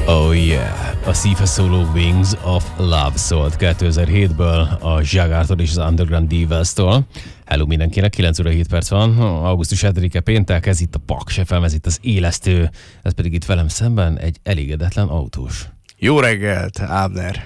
Oh yeah, a szívhez szóló Wings of Love szólt 2007-ből a Zságártól és az Underground Divas-tól. Hello mindenkinek, 9 óra 7 perc van, augusztus 7-e péntek, ez itt a Paks FM, ez itt az élesztő, ez pedig itt velem szemben egy elégedetlen autós. Jó reggelt, Ábner!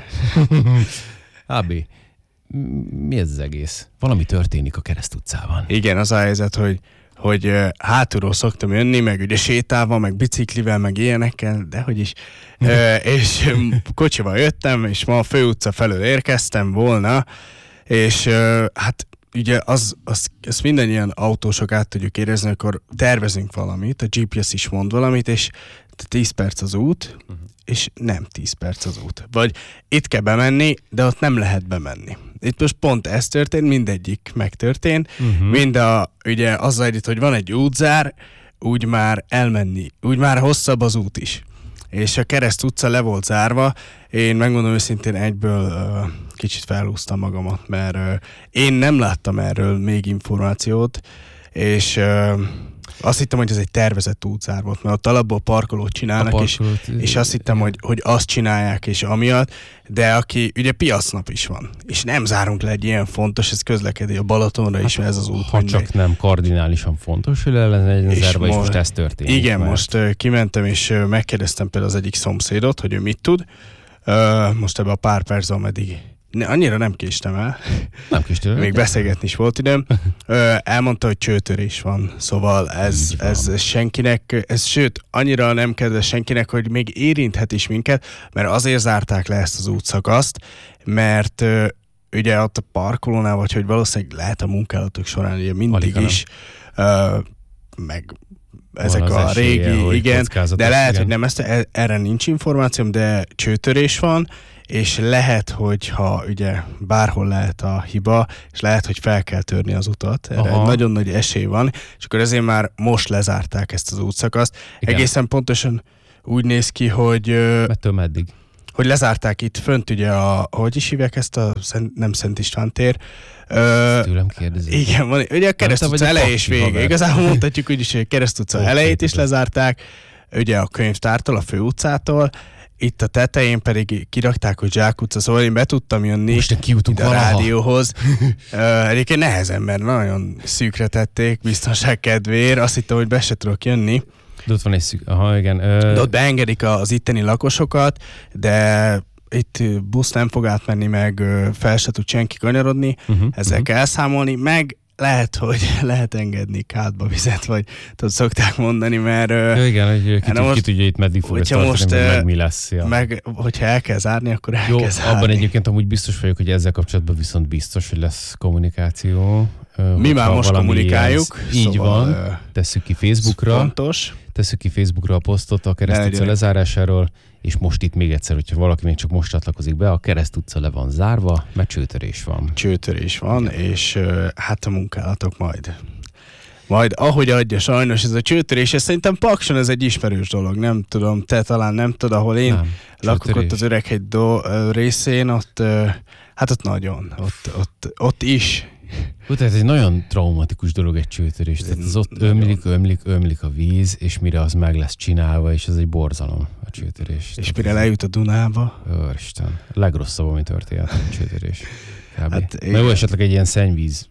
Ábi, mi ez az egész? Valami történik a Kereszt utcában. Igen, az a helyzet, hogy hátulról szoktam jönni, meg ugye sétálva, meg biciklivel, meg ilyenekkel, dehogy is. És kocsival jöttem, és ma a főutca felől érkeztem volna, és hát ugye ezt mindannyian autósok át tudjuk érezni, akkor tervezünk valamit, a GPS is mond valamit, és 10 perc az út, és nem 10 perc az út. Vagy itt kell bemenni, de ott nem lehet bemenni. Itt most pont ez történt, mindegyik megtörtént. Mind ugye azzal együtt, hogy van egy útzár, úgy már elmenni, úgy már hosszabb az út is. És a Kereszt utca le volt zárva. Én megmondom őszintén, egyből kicsit felhúztam magamat, mert én nem láttam erről még információt, és azt hittem, hogy ez egy tervezett útzár volt, mert ott alapból parkolót csinálnak, és azt hittem, hogy azt csinálják, és amiatt, de ugye piacnap is van, és nem zárunk le egy ilyen fontos, ez közlekedés a Balatonra is, ez az út. Ha csak nem kardinálisan fontos, hogy le legyen zárva, és most ez történik. Igen, most kimentem, és megkérdeztem például az egyik szomszédot, hogy ő mit tud, most ebben a pár percben, ameddig annyira nem késtem el. Nem késtem. Még beszélgetni is volt időm. Elmondta, hogy csőtörés van. Szóval ez senkinek, sőt, annyira nem kedves senkinek, hogy még érinthet is minket, mert azért zárták le ezt az útszakaszt, mert ugye ott a parkolónál, vagy hogy valószínűleg lehet a munkálatok során ugye mindig is, meg ezek a régi, igen, de lehet, igen. Hogy nem erre nincs információm, de csőtörés van, és lehet, hogyha ugye bárhol lehet a hiba, és lehet, hogy fel kell törni az utat. Erre nagyon nagy esély van, és akkor ezért már most lezárták ezt az útszakaszt. Igen. Egészen pontosan úgy néz ki, hogy mettől meddig? Hogy lezárták itt fönt ugye hogy is hívják ezt a nem Szent István tér. Tőlem kérdezik. Igen, van, ugye a Kereszt utca eleje és vége. Igazából mondhatjuk úgy is, hogy a Kereszt utca elejét is lezárták, ugye a könyvtártól, a főutcától, itt a tetején pedig kirakták, hogy Zsák-utca, szóval én be tudtam jönni ide a rádióhoz. Egyébként nehezen, mert nagyon szűkre tették, biztonság kedvéért. Azt hittem, hogy be se tudok jönni. De ott van egy igen. De ott beengedik az itteni lakosokat, de itt busz nem fog átmenni, meg fel se tud senki kanyarodni. Ezzel kell elszámolni, meg lehet, hogy lehet engedni kádba vizet, vagy szokták mondani, mert... igen, hogy ki tudja itt meddig fog ezt tartani, meg mi lesz. Ja. Meg, hogyha el kell zárni, akkor el kell zárni. Abban egyébként amúgy biztos vagyok, hogy ezzel kapcsolatban viszont biztos, hogy lesz kommunikáció. Mi már most kommunikáljuk. Így szóval, van, tesszük ki Facebookra. Fontos. Tesszük ki Facebookra a posztot a Kereszt utca lezárásáról, és most itt még egyszer, hogyha valaki még csak most csatlakozik be, a Kereszt utca le van zárva, mert csőtörés van. Csőtörés van, és hát a munkálatok majd ahogy adja sajnos ez a csőtörés, ez szerintem Pakson ez egy ismerős dolog, nem tudom, te talán nem tudod, ahol én lakok ott az Öreghegy részén, ott nagyon, ott is. Tehát egy nagyon traumatikus dolog egy csőtörés. Tehát az ott ömlik a víz, és mire az meg lesz csinálva, és ez egy borzalom a csőtörés. És mire lejut a Dunába? Isten, legrosszabb, ami történt a csőtörés. Hát, na jó, esetleg egy ilyen szennyvíz.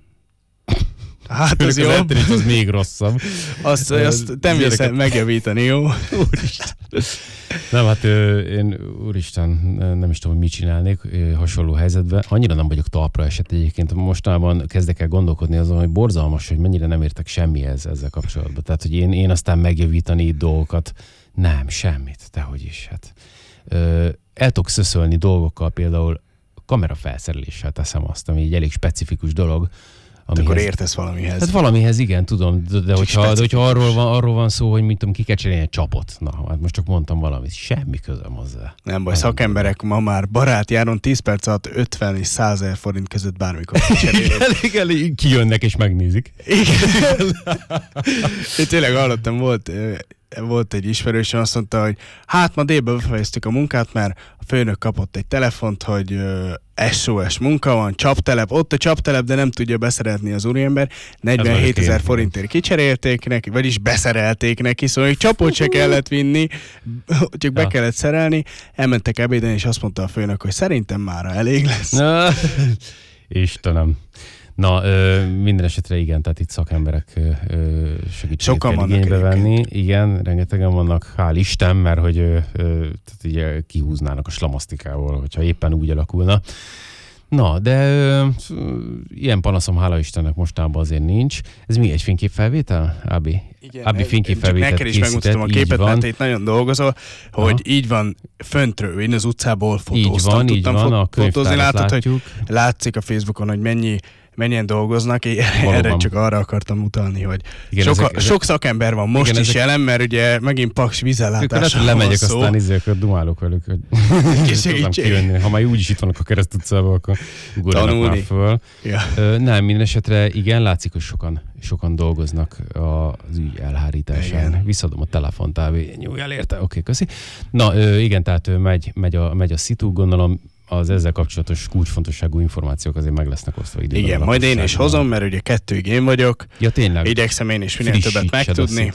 Hát az jó. Az még rosszabb. Azt nem jössz megjavítani, jó? Úristen. Nem, hát én, úristen, nem is tudom, hogy mit csinálnék hasonló helyzetben. Annyira nem vagyok talpra esett egyébként. Mostanában kezdek el gondolkodni azon, hogy borzalmas, hogy mennyire nem értek semmihez ezzel kapcsolatban. Tehát, hogy én aztán megjavítani dolgokat, nem, semmit, dehogy is. Hát, el tudok szöszölni dolgokkal, például kamerafelszereléssel teszem azt, ami egy elég specifikus dolog. Akkor értesz valamihez. Hát valamihez igen, tudom, de hogyha arról van szó, hogy mit tudom, ki kell cserélni egy csapot. Na, hát most csak mondtam valamit. Semmi közöm hozzá. Nem baj, szakemberek ma már barátjáron 10 perc alatt 50 és 100 000 forint között bármikor cserélni. Kijönnek és megnézik. Igen. Én tényleg hallottam, volt volt egy ismerősöm, azt mondta, hogy hát ma délben befejeztük a munkát, mert a főnök kapott egy telefont, hogy SOS munka van, csaptelep, ott a csaptelep, de nem tudja beszerelni az úriember. 47 000 forintért kicserélték neki, vagyis beszerelték neki, szóval még csapot se kellett vinni, csak be kellett szerelni. Elmentek ebédeni, és azt mondta a főnök, hogy szerintem mára elég lesz. Istenem. Na, minden esetre igen, tehát itt szakemberek segítségét kell igénybe venni. Igen, rengetegen vannak, hál' Isten, mert hogy tehát ugye kihúznának a slamasztikából, hogyha éppen úgy alakulna. Na, de ilyen panaszom, hála Istennek mostában azért nincs. Ez mi, egy fényképfelvétel, Ábi? Igen, Ábi fényképfelvételt neked is megmutatom a képet, mert itt nagyon dolgozol, hogy így van föntről, én az utcából fotóztam. Így van, fotózni, látszik a Facebookon, hogy mennyien dolgoznak, erre csak arra akartam utalni, hogy igen, sok szakember van most is jelen, mert ugye megint paks vízellátásra lemegyek, aztán akkor dumálok velük, hogy tudom kijönni. Ha már úgyis itt vannak a Kereszt utcában, akkor ugorjanak már föl. Ja. Nem, minden esetre igen, látszik, hogy sokan dolgoznak az ügy elhárításán. Igen. Visszadom a telefont, nyújjál érte? Oké, köszi. Na, igen, tehát megy a szitu, gondolom, az ezzel kapcsolatos kulcsfontosságú információk azért meg lesznek osztva időben. Igen, majd én is hozom, mert ugye 2-ig én vagyok. Ja, tényleg. Igyekszem én is minél többet megtudni.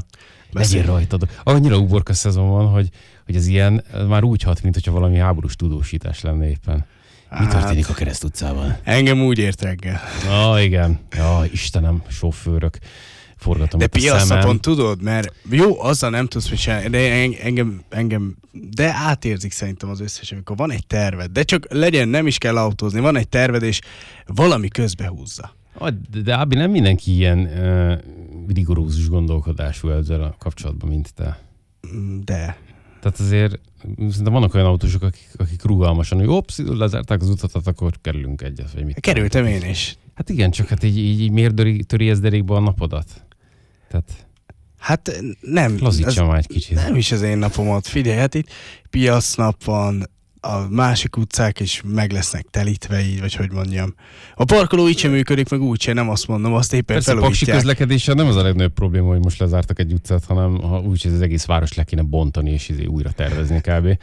Legyél rajtad. Annyira uborka szezon van, hogy ez ilyen már úgy hat, mint hogyha valami háborús tudósítás lenne éppen. Mi történik a Kereszt utcában? Engem úgy ért reggel. Igen. Istenem, sofőrök. Forgatom de piacnapon tudod, mert jó, azzal nem tudsz mit csinálni, de engem de átérzik szerintem az összes, amikor van egy terved, de csak legyen, nem is kell autózni, van egy terved, és valami közbehúzza. De Ábi, nem mindenki ilyen rigorózus gondolkodású ezzel a kapcsolatban, mint te. De. Tehát azért szerintem vannak olyan autósok, akik rugalmasan, hogy lezárták az utatat, akkor kerülünk egyet, vagy mit. Kerültem én is. Hát igen, csak hát így miért töri ez derékba a napodat? Tehát hát nem. Lazítsa már egy kicsit. Nem is az én napomat. Figyelj, hát itt piacnap van, a másik utcák is meg lesznek telítve így, vagy hogy mondjam. A parkoló így sem működik, meg úgyse, nem azt mondom, azt éppen felújítják. Persze, paksi közlekedéssel nem az a legnagyobb probléma, hogy most lezártak egy utcát, hanem ha úgy, hogy az egész város le kéne bontani, és újra tervezni kb.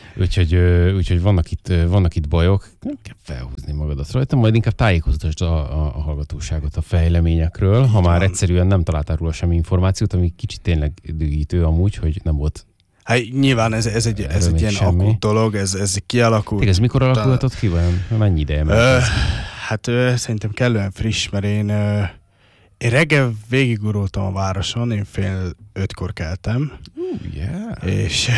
Úgyhogy vannak itt bajok. Nem kell felhúzni magadat rajta, majd inkább tájékoztasd a hallgatóságot a fejleményekről, ha már egyszerűen nem találtál róla semmi információt, ami kicsit tényleg dühítő amúgy, hogy nem volt. Hát nyilván ez egy ilyen akut dolog, ez kialakult. Ez mikor alakulhatott ki, vagy mennyi ideje? Hát szerintem kellően friss, mert én reggel végigurultam a városon, én 4:30 keltem, és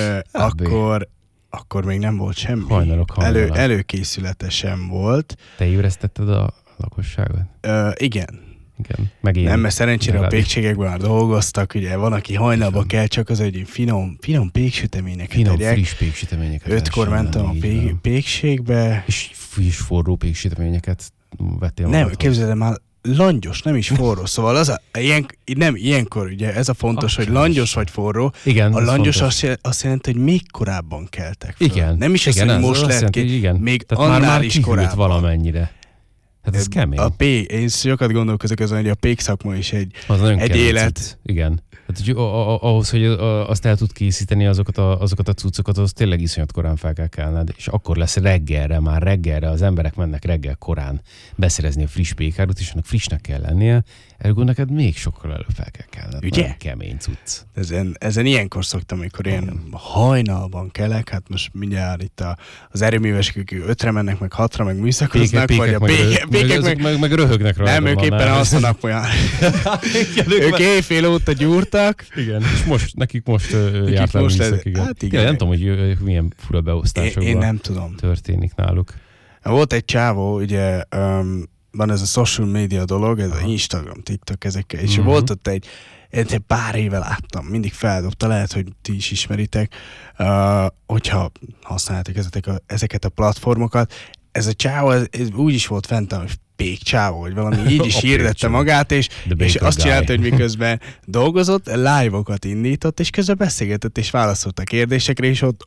akkor még nem volt semmi. Hajnalok. Előkészülete sem volt. Te ébresztetted a lakosságot? Igen. Meg nem, mert szerencsére a pékségekben már dolgoztak, ugye van, aki hajnalba kell, csak az, hogy finom péksüteményeket tegyek. Friss péksüteményeket. 5-kor mentem a pékségbe. És friss, forró péksüteményeket vettél? Nem, képzeld már, langyos, nem is forró. Szóval ilyenkor ugye ez a fontos, hogy langyos vagy forró. Igen, a langyos azt jelenti, hogy még korábban keltek fel. Igen. Nem is azt, hogy most lehet ki, még tehát annál már is korábban. Valamennyire. Hát ez kemény. Én sokat gondolkozok azon, hogy a pék szakma is egy élet. Cucc. Igen. Hát, hogy ahhoz, hogy azt el tud készíteni azokat a cuccokat, az tényleg iszonyat korán fel kell kelned, és akkor lesz reggelre az emberek mennek reggel korán beszerezni a friss pékárut, és annak frissnek kell lennie, ergo neked még sokkal előbb fel kell kelned. Ugye? Kemény cucc. Ezen ilyenkor szoktam, amikor én hajnalban kelek, hát most mindjárt itt az erőművesek 5-re mennek, meg 6-ra, meg műszakoznak, vagy a pékek meg röhögnek rajta. Nem, ők éppen azt a napon ők éjfél óta gyúrtak. Igen, és nekik most járt le műszak, igen. Hát igen. Nem tudom, hogy milyen fura beosztásokban történik náluk. Volt egy csávó, ugye van ez a social media dolog, ez a Instagram, TikTok, ezekkel, és volt ott egy pár éve láttam, mindig feldobta, lehet, hogy ti is ismeritek, hogyha használjátok ezeket a platformokat. Ez a csávó, ez úgy is volt fent, hogy pék csávó, vagy valami így is hirdette magát, és azt csinálta, hogy miközben dolgozott, live-okat indított, és közben beszélgetett, és válaszolt a kérdésekre, és ott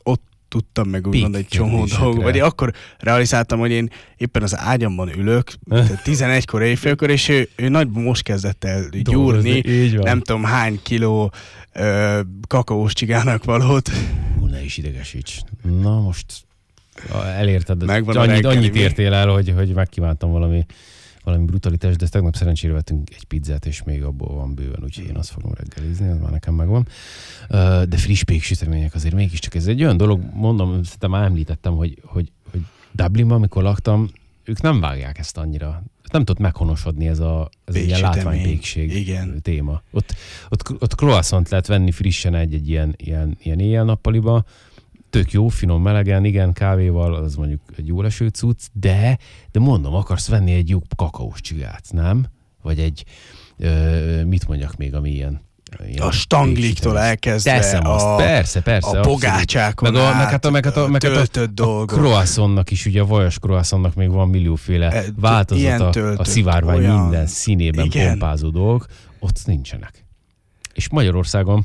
tudtam, meg úgymond egy csomó dolgot. Vagy akkor realizáltam, hogy én éppen az ágyamban ülök, 11-kor éjfélkor, és ő nagyban most kezdett el gyúrni, nem tudom hány kiló kakaós csigának valót. Ne is idegesíts. Na most elérted, annyit mi? értél el, hogy megkívántam valami brutalitást, de tegnap szerencsére vettünk egy pizzát, és még abból van bőven, úgyhogy én azt fogom reggelizni, az már nekem megvan. De friss péksütemények azért mégiscsak ez egy olyan dolog, mondom, szerintem már említettem, hogy Dublinban, amikor laktam, ők nem vágják ezt annyira. Nem tudott meghonosodni ez ilyen látványpékség téma. Ott croissant lehet venni frissen egy ilyen éjjel-nappaliba, tök jó, finom, melegen, igen, kávéval, az mondjuk egy jó leső cucc, de mondom, akarsz venni egy jó kakaós csigát, nem? Vagy egy, mit mondjak még, ami ilyen a stangliktól elkezdve teszem azt, persze, a pogácsákon töltött dolgok. A croissantnak is, ugye a vajas croissantnak még van millióféle változata, a szivárvány olyan, minden színében pompázó dolgok, ott nincsenek. És Magyarországonról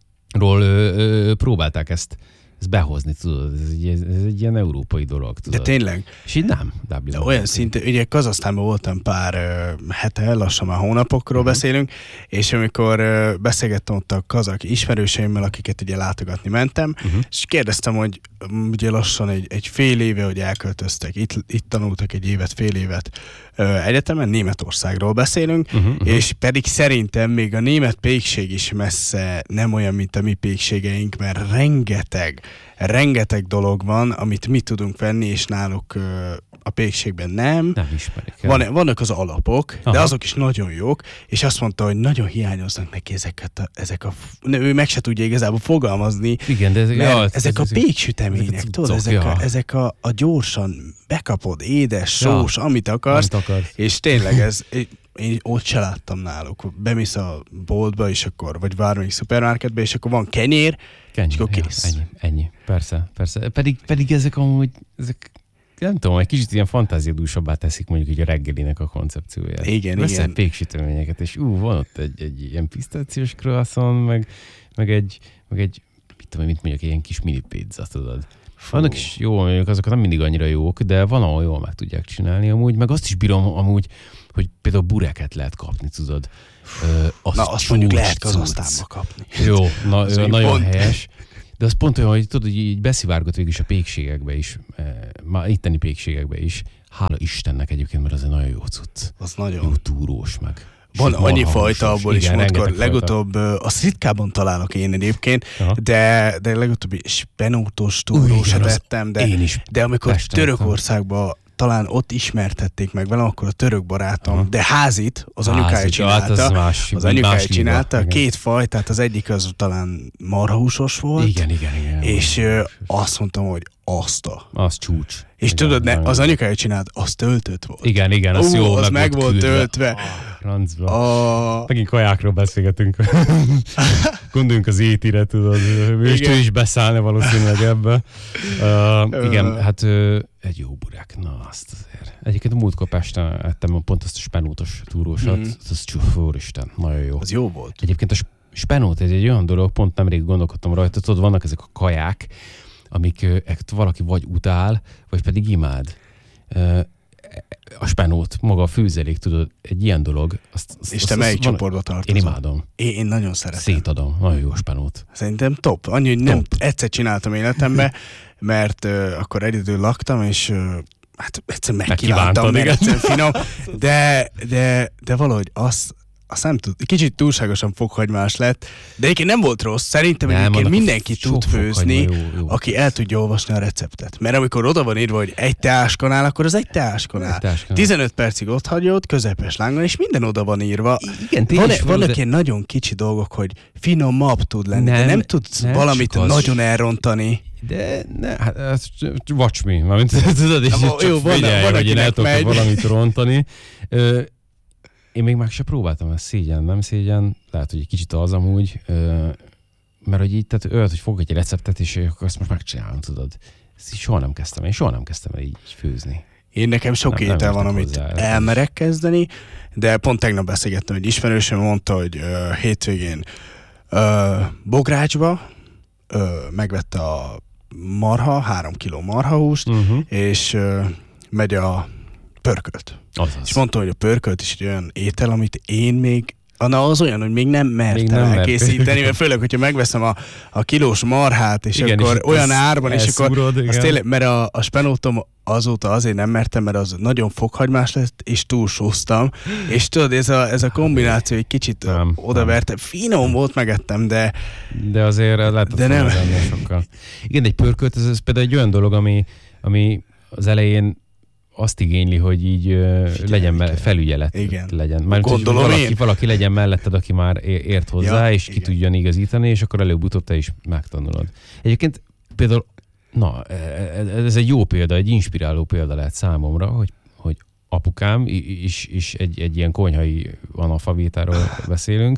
próbálták ezt behozni, tudod, ez egy ilyen európai dolog, tudod. De tényleg. És így nem. De olyan szintén, ugye Kazahsztánban voltam pár hete, lassan már hónapokról beszélünk, és amikor beszélgettem ott a kazak ismerőseimmel, akiket ugye látogatni mentem, és kérdeztem, hogy ugye lassan egy fél éve, hogy elköltöztek, itt tanultak egy évet, fél évet egyetemen, Németországról beszélünk, és pedig szerintem még a német pékség is messze nem olyan, mint a mi pékségeink, mert rengeteg dolog van, amit mi tudunk venni, és náluk a pékségben nem. Nem ismerik. Vannak az alapok, de azok is nagyon jók, és azt mondta, hogy nagyon hiányoznak neki ő meg se tudja igazából fogalmazni. Igen, de ezek a péksütemények, tudod, ezek a gyorsan bekapod, édes, sós, amit akarsz, és tényleg én ott se láttam náluk. Bemész a boltba, és akkor, vagy bármelyik szupermarketbe, és akkor van kenyér, és akkor kész. Ennyi. Persze. Pedig ezek amúgy, nem tudom, egy kicsit ilyen fantáziadúsabbá teszik mondjuk így a reggelinek a koncepcióját. Igen. Veszel péksüteményeket, és van ott egy ilyen pisztációs croissant, meg egy mit mondjak, ilyen kis mini pizza, tudod. Vannak is jó, mondjuk azokat nem mindig annyira jók, de van, ahol jól meg tudják csinálni amúgy, meg azt is bírom amúgy, hogy például bureket lehet kapni, tudod. Azt mondjuk lehet Kazahsztánba kapni. Jó, nagyon helyes. De az pont olyan, hogy tudod, hogy így beszivárgott végül is a pékségekbe is, már itteni pékségekbe is. Hála Istennek egyébként, mert az egy nagyon jó cucc. Az nagyon. Jó túrós meg. Van annyi fajta abból is, múltkor legutóbb, azt ritkában találok én egyébként, de legutóbb spenótos túrósat ettem, de amikor Törökországban talán ott ismertették meg velem, akkor a török barátom, de házit az anyukája csinálta. Az anyukája csinálta, két faj, tehát az egyik az talán marhahúsos volt. Igen. És azt mondtam, hogy az csúcs. És igen, tudod, az anyukája csinált, az töltött volt. Igen, az jó. Az meg volt töltve. Megint kajákról beszélgetünk. Gondoljunk az étire, tudod. Ő is beszállna valószínűleg ebbe. Igen, hát egy jó burák. Na, azt azért. Egyébként a múltkor Pesten ettem pont azt a spenótos túrósat. Az Úristen, nagyon jó. Az jó volt. Egyébként a spenót egy olyan dolog, pont nemrég gondolkodtam rajta, tudod, vannak ezek a kaják, amik valaki vagy utál, vagy pedig imád. A spenót, maga a főzelék, tudod, egy ilyen dolog. És te melyik csoportba tartozol? Én imádom. Én nagyon szeretem. Szétadom. Nagyon jó a spenót. Szerintem top. Annyi, hogy nem egyszer csináltam életemben, mert akkor egyedül laktam, és hát egyszer megkívántam, meg egyszer finom, de valahogy azt nem tud, kicsit túlságosan fokhagymás lett, de egyébként nem volt rossz. Szerintem egyébként mindenki tud főzni, jó. Aki el tudja olvasni a receptet. Mert amikor oda van írva, hogy egy teáskanál, akkor az egy teáskanál. 15 percig ott hagyod, közepes lángon, és minden oda van írva. Igen, vannak ilyen nagyon kicsi dolgok, hogy finomabb tud lenni, de nem tudsz valamit nagyon elrontani. De hát watch me, mármint tudod, és csak figyelj, hogy én el tudok valamit rontani. Én még meg se próbáltam, ez nem szégyen, lehet, hogy egy kicsit az amúgy, mert hogy így, tehát olyat, hogy fogok egy receptet, és akkor azt most megcsinálom, tudod. Ezt soha nem kezdtem el így főzni. Én nekem sok étel van, amit elmerek kezdeni, de pont tegnap beszélgettem, egy ismerősöm mondta, hogy hétvégén Bográcsba megvette a marha, 3 kiló marhahúst, és megy a pörkölt. Azaz. És mondtam, hogy a pörkölt is egy olyan étel, amit én még az olyan, hogy még nem mertem elkészíteni, mert főleg, hogyha megveszem a kilós marhát, és igen, akkor és olyan árban, és akkor az tényleg, mert a spenótom azóta azért nem mertem, mert az nagyon fokhagymás lett, és túlsóztam, és tudod, ez a kombináció egy kicsit odaverte. Finom volt, megettem, de azért lehet, de nem. Sokkal. Igen, egy pörkölt, ez például egy olyan dolog, ami az elején azt igényli, hogy így legyen felügyelet. Igen. Legyen. Már valaki legyen melletted, aki már ért hozzá, és ki tudjon igazítani, és akkor előbb-utóbb te is megtanulod. Egyébként például, ez egy jó példa, egy inspiráló példa lehet számomra, hogy apukám is egy ilyen konyhai analfabétáról beszélünk,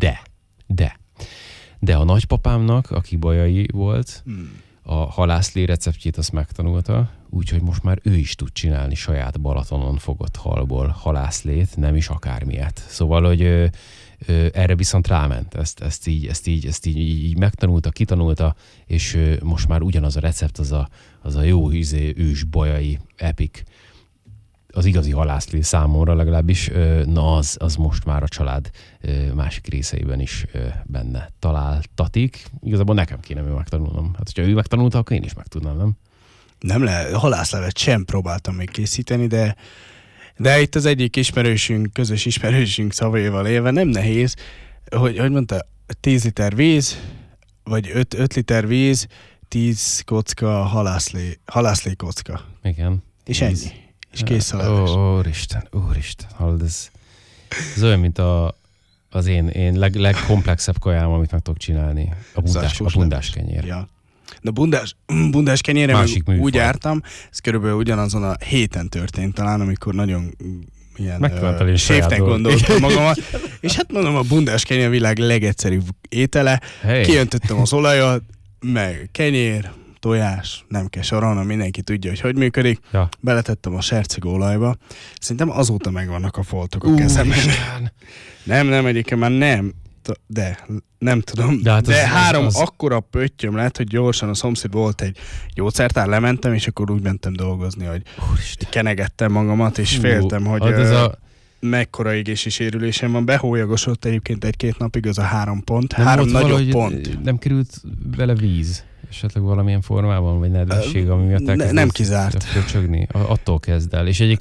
de a nagypapámnak, aki bajai volt, a halászlé receptjét azt megtanulta, úgyhogy most már ő is tud csinálni saját Balatonon fogott halból halászlét, nem is akármilyet. Szóval, hogy erre viszont ráment, ezt így megtanulta, kitanulta, és most már ugyanaz a recept, az a jó ős bajai epic, az igazi halászlé számomra legalábbis, az most már a család másik részeiben is benne találtatik. Igazából nekem kéne megtanulnom. Hát, hogyha ő megtanulta, akkor én is meg tudnám, nem? Nem lehet, halászlevet sem próbáltam még készíteni, de itt az egyik közös ismerősünk szavaival élve nem nehéz, hogy mondta, 10 liter víz, vagy 5 liter víz, 10 kocka halászlé kocka. Igen. És ennyi. És kész a leves. Úristen, hallod, ez olyan, mint az én legkomplexebb kajám, amit meg tudok csinálni. A bundás kenyér. Ja. Na bundás kenyérre úgy jártam, ez körülbelül ugyanazon a héten történt talán, amikor nagyon ilyen séften gondoltam magamat. És hát mondom, a bundás kenyér a világ legegyszerűbb étele. Hey. Kiöntöttem az olajat, meg kenyér, tojás, nem kell sorolnom, mindenki tudja, hogy működik. Ja. Beletettem a sercegó olajba. Szerintem azóta megvannak a foltok a kezemben. Nem, egyébként már nem. De nem tudom. De három akkora pöttyöm lett, hogy gyorsan a szomszéd volt egy gyógyszertár, lementem, és akkor úgy mentem dolgozni, hogy kenegettem magamat, és féltem, hogy mekkora égési sérülésem van. Behólyagosott egyébként 1-2 napig, az a 3 pont. Nem 3 nagyobb pont. Nem került vele víz? Esetleg valamilyen formában, vagy nedvesség, ami miatt nem kizárt. Attól kezd el. És egyébként